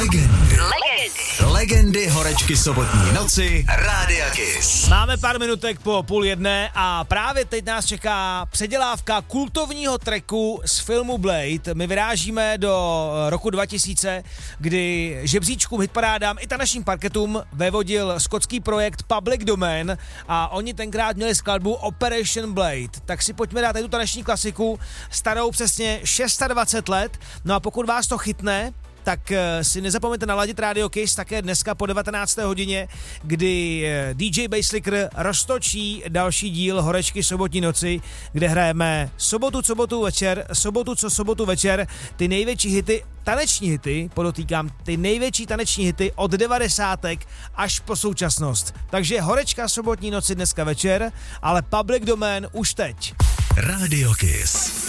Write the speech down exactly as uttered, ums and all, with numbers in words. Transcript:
Legendy. Legendy. Legendy horečky sobotní noci Rádia Kiss. Máme pár minutek po půl jedné a právě teď nás čeká předělávka kultovního tracku z filmu Blade. My vyrážíme do roku dva tisíce, kdy žebříčkům, hitparádám i tanečním parketům vevodil skotský projekt Public Domain a oni tenkrát měli skladbu Operation Blade. Tak si pojďme dát tu taneční klasiku, starou přesně dvacet šest let. No a pokud vás to chytne, tak si nezapomeňte naladit Radio Kiss také dneska po devatenácté hodině, kdy D J Basslicker roztočí další díl Horečky sobotní noci, kde hrajeme sobotu, sobotu večer, sobotu, co sobotu večer, ty největší hity, taneční hity, podotýkám, ty největší taneční hity od devadesátek až po současnost. Takže Horečka sobotní noci dneska večer, ale Public Domain už teď. Radio Kiss.